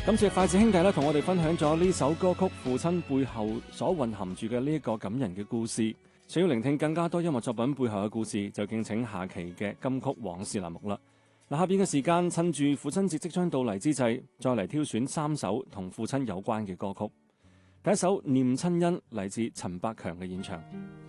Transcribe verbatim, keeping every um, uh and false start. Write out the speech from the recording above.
感謝筷子兄弟咧，同我哋分享咗呢首歌曲《父親》背後所蘊含住嘅呢一個感人嘅故事。想要聆聽更加多音樂作品背後嘅故事，就敬請下期嘅金曲往事欄目啦。嗱，下邊嘅時間，趁住父親節即將到嚟之際，再嚟挑選三首同父親有關嘅歌曲。第一首《念親恩》嚟自陳百強嘅演唱。